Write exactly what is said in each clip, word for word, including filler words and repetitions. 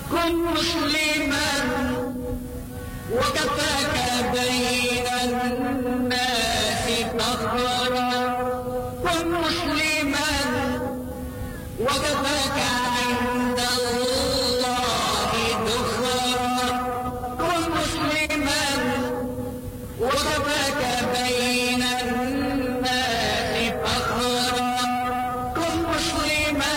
كن مسلما وكفاك بين الناس فخرا. كن مسلما وكفاك عند الله ذخرا. كن مسلما وكفاك بين الناس فخرا. كن مسلما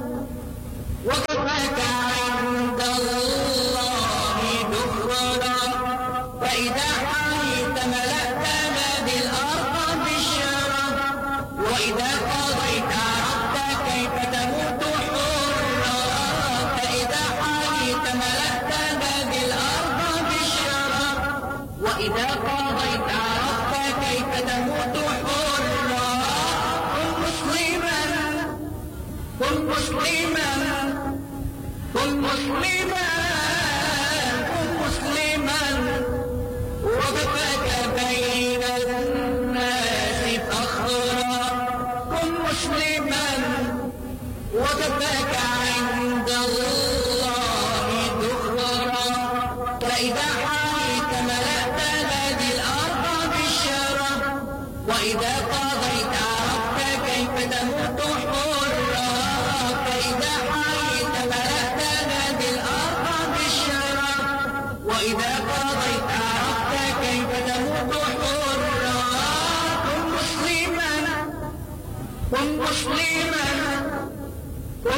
وكفاك عند الله ذخرا. فإذا حييت ملأت نادي الأرض بالشرف. وإذا قضيت عرفت كيف تموت حرا. فإذا حييت ملأت نادي الأرض بالشرف. وإذا قضيت عرفت كيف تموت حرا. كن مسلما كن مسلما كن مسلما كن مسلما وكفاك بين الناس فخرا. كن مسلما وكفاك عند الله ذخرا. فإذا حييت ملأت نادي الأرض بالشرف. وإذا قضيت عرفت كيف تموت حرا. فإذا حييت ملأت نادي الأرض بالشرف. وإذا قضيت عرفت كيف تموت حرا. كن مسلما كن مسلما